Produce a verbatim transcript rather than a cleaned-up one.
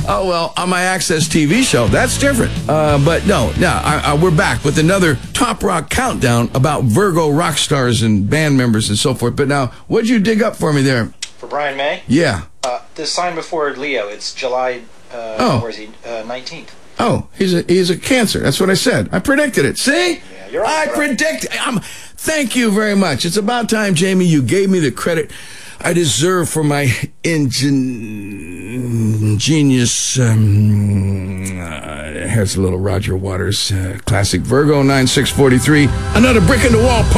Oh, well, on my Access T V show, that's different. Uh, but no, no, I, I, we're back with another Top Rock countdown about Virgo rock stars and band members and so forth. But now, what'd you dig up for me there? For Brian May? Yeah. Uh, the sign before Leo, it's July, uh, oh. where is he, uh, nineteenth. Oh, he's a he's a Cancer. That's what I said. I predicted it. See? Yeah, you're right. I predict. I'm. Thank you very much. It's about time, Jamie, you gave me the credit I deserve for my ingen- genius. Um, uh, here's a little Roger Waters uh, classic Virgo nine six forty-three. Another brick in the wall.